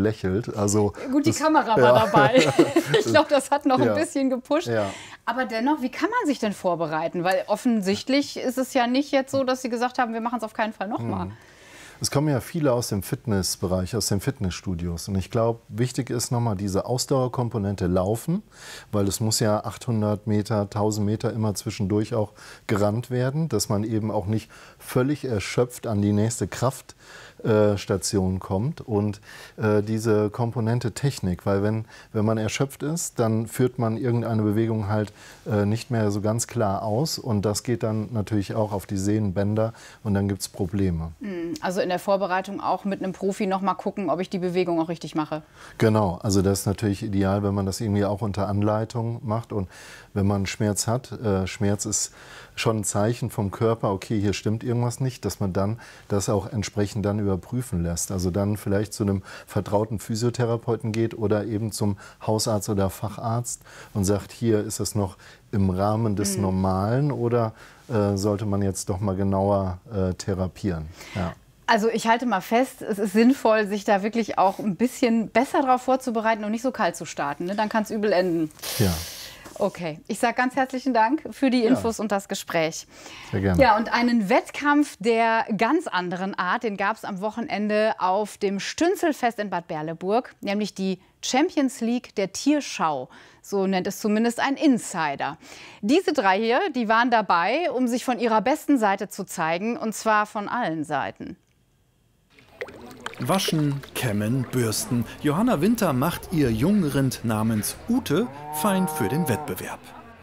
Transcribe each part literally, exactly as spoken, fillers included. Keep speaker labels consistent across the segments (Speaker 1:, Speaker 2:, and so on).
Speaker 1: gelächelt. Also,
Speaker 2: gut, die
Speaker 1: das,
Speaker 2: Kamera war
Speaker 1: ja.
Speaker 2: dabei. Ich glaube, das hat noch
Speaker 1: ja.
Speaker 2: ein bisschen gepusht.
Speaker 1: Ja.
Speaker 2: Aber dennoch, wie kann man sich denn vorbereiten? Weil offensichtlich ist es ja nicht jetzt so, dass Sie gesagt haben, wir machen es auf keinen Fall nochmal.
Speaker 1: Hm. Es kommen ja viele aus dem Fitnessbereich, aus den Fitnessstudios. Und ich glaube, wichtig ist nochmal diese Ausdauerkomponente Laufen, weil es muss ja achthundert Meter, tausend Meter immer zwischendurch auch gerannt werden, dass man eben auch nicht völlig erschöpft an die nächste Kraftstation kommt. Und äh, diese Komponente Technik, weil wenn, wenn man erschöpft ist, dann führt man irgendeine Bewegung halt äh, nicht mehr so ganz klar aus. Und das geht dann natürlich auch auf die Sehnenbänder und dann gibt es Probleme.
Speaker 2: Also in der Vorbereitung auch mit einem Profi noch mal gucken, ob ich die Bewegung auch richtig mache.
Speaker 1: Genau, also das ist natürlich ideal, wenn man das irgendwie auch unter Anleitung macht. Und wenn man Schmerz hat, äh, Schmerz ist schon ein Zeichen vom Körper, okay, hier stimmt irgendwas nicht, dass man dann das auch entsprechend dann überprüfen lässt. Also dann vielleicht zu einem vertrauten Physiotherapeuten geht oder eben zum Hausarzt oder Facharzt und sagt, hier ist es noch im Rahmen des mhm. Normalen oder äh, sollte man jetzt doch mal genauer äh, therapieren. Ja.
Speaker 2: Also ich halte mal fest, es ist sinnvoll, sich da wirklich auch ein bisschen besser darauf vorzubereiten und nicht so kalt zu starten. Ne? Dann kann es übel enden.
Speaker 1: Ja.
Speaker 2: Okay, ich sage ganz herzlichen Dank für die Infos ja. und das Gespräch.
Speaker 1: Sehr gerne.
Speaker 2: Ja, und einen Wettkampf der ganz anderen Art, den gab es am Wochenende auf dem Stünzelfest in Bad Berleburg, nämlich die Champions League der Tierschau. So nennt es zumindest ein Insider. Diese drei hier, die waren dabei, um sich von ihrer besten Seite zu zeigen, und zwar von allen Seiten.
Speaker 3: Waschen, kämmen, bürsten. Johanna Winter macht ihr Jungrind namens Ute fein für den Wettbewerb.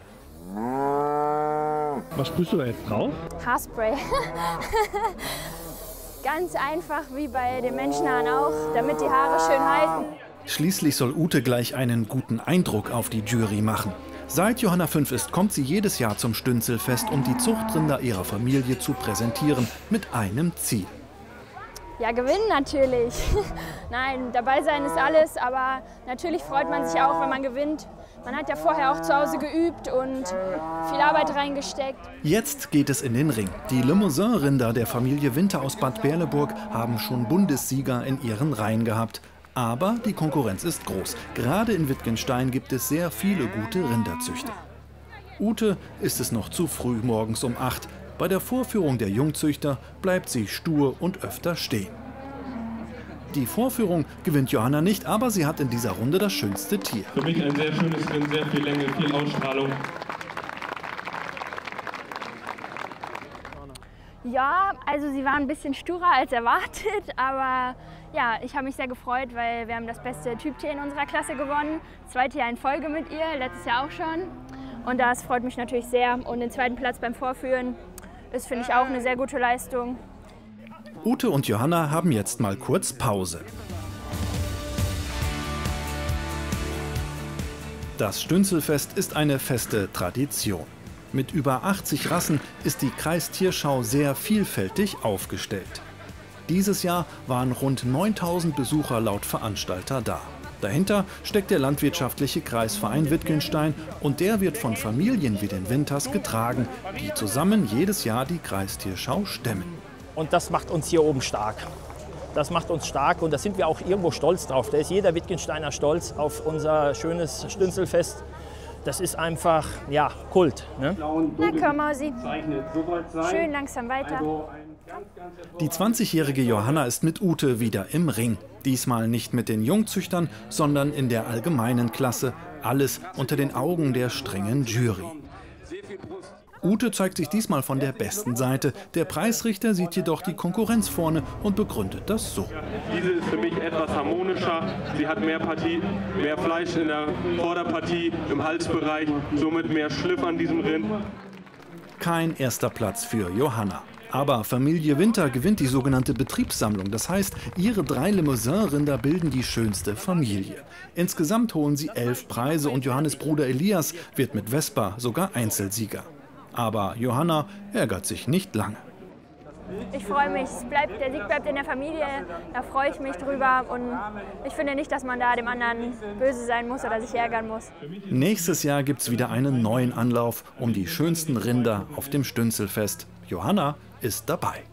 Speaker 4: Was sprühst du da jetzt drauf?
Speaker 5: Haarspray. Ganz einfach wie bei den Menschenhaaren auch, damit die Haare schön halten.
Speaker 3: Schließlich soll Ute gleich einen guten Eindruck auf die Jury machen. Seit Johanna fünf ist, kommt sie jedes Jahr zum Stünzelfest, um die Zuchtrinder ihrer Familie zu präsentieren, mit einem Ziel.
Speaker 5: Ja, gewinnen natürlich. Nein, dabei sein ist alles, aber natürlich freut man sich auch, wenn man gewinnt. Man hat ja vorher auch zu Hause geübt und viel Arbeit reingesteckt.
Speaker 3: Jetzt geht es in den Ring. Die Limousin-Rinder der Familie Winter aus Bad Berleburg haben schon Bundessieger in ihren Reihen gehabt. Aber die Konkurrenz ist groß. Gerade in Wittgenstein gibt es sehr viele gute Rinderzüchter. Ute ist es noch zu früh morgens um acht. Bei der Vorführung der Jungzüchter bleibt sie stur und öfter stehen. Die Vorführung gewinnt Johanna nicht, aber sie hat in dieser Runde das schönste Tier.
Speaker 4: Für mich ein sehr schönes Rind, sehr viel Länge, viel Ausstrahlung.
Speaker 5: Ja, also sie war ein bisschen sturer als erwartet, aber ja, ich habe mich sehr gefreut, weil wir haben das beste Typtier in unserer Klasse gewonnen. Zweite Jahr in Folge mit ihr, letztes Jahr auch schon. Und das freut mich natürlich sehr. Und den zweiten Platz beim Vorführen ist, finde ich, auch eine sehr gute Leistung.
Speaker 3: Ute und Johanna haben jetzt mal kurz Pause. Das Stünzelfest ist eine feste Tradition. Mit über achtzig Rassen ist die Kreistierschau sehr vielfältig aufgestellt. Dieses Jahr waren rund neuntausend Besucher laut Veranstalter da. Dahinter steckt der landwirtschaftliche Kreisverein Wittgenstein und der wird von Familien wie den Winters getragen, die zusammen jedes Jahr die Kreistierschau stemmen.
Speaker 6: Und das macht uns hier oben stark. Das macht uns stark und da sind wir auch irgendwo stolz drauf. Da ist jeder Wittgensteiner stolz auf unser schönes Stünzelfest. Das ist einfach, ja, Kult. Ne?
Speaker 5: Na komm, Mausi. Schön langsam weiter.
Speaker 3: Die zwanzigjährige Johanna ist mit Ute wieder im Ring. Diesmal nicht mit den Jungzüchtern, sondern in der allgemeinen Klasse. Alles unter den Augen der strengen Jury. Ute zeigt sich diesmal von der besten Seite. Der Preisrichter sieht jedoch die Konkurrenz vorne und begründet das so.
Speaker 4: Diese ist für mich etwas harmonischer. Sie hat mehr Partie, mehr Fleisch in der Vorderpartie, im Halsbereich, somit mehr Schliff an diesem Rind.
Speaker 3: Kein erster Platz für Johanna. Aber Familie Winter gewinnt die sogenannte Betriebssammlung. Das heißt, ihre drei Limousin-Rinder bilden die schönste Familie. Insgesamt holen sie elf Preise und Johannes Bruder Elias wird mit Vespa sogar Einzelsieger. Aber Johanna ärgert sich nicht lange.
Speaker 5: Ich freue mich, es bleibt, der Sieg bleibt in der Familie, da freue ich mich drüber und ich finde nicht, dass man da dem anderen böse sein muss oder sich ärgern muss.
Speaker 3: Nächstes Jahr gibt es wieder einen neuen Anlauf um die schönsten Rinder auf dem Stünzelfest. Johanna ist dabei.